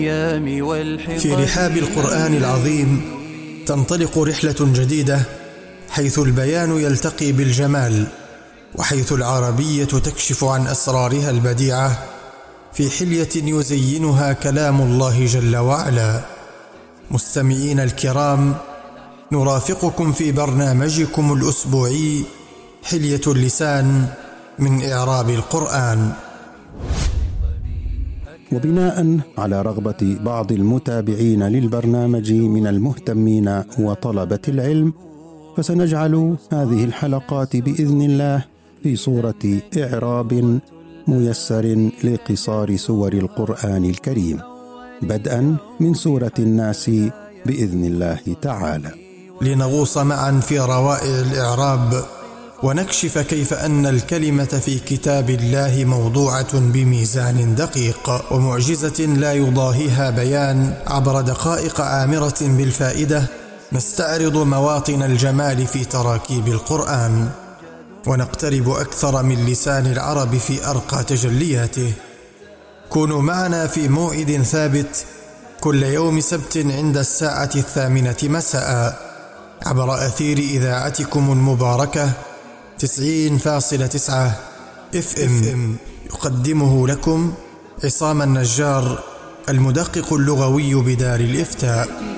في رحاب القرآن العظيم تنطلق رحلة جديدة، حيث البيان يلتقي بالجمال، وحيث العربية تكشف عن أسرارها البديعة في حلية يزينها كلام الله جل وعلا. مستمعين الكرام، نرافقكم في برنامجكم الأسبوعي حلية اللسان من إعراب القرآن. وبناء على رغبة بعض المتابعين للبرنامج من المهتمين وطلبة العلم، فسنجعل هذه الحلقات بإذن الله في صورة إعراب ميسر لقصار سور القرآن الكريم، بدءا من سورة الناس بإذن الله تعالى، لنغوص معا في روائع الإعراب ونكشف كيف أن الكلمة في كتاب الله موضوعة بميزان دقيق ومعجزة لا يضاهيها بيان. عبر دقائق عامرة بالفائدة نستعرض مواطن الجمال في تراكيب القرآن، ونقترب أكثر من لسان العرب في أرقى تجلياته. كونوا معنا في موعد ثابت كل يوم سبت عند الساعة 8 مساء عبر أثير إذاعتكم المباركة 90.9 FM. يقدمه لكم عصام النجار، المدقق اللغوي بدار الإفتاء.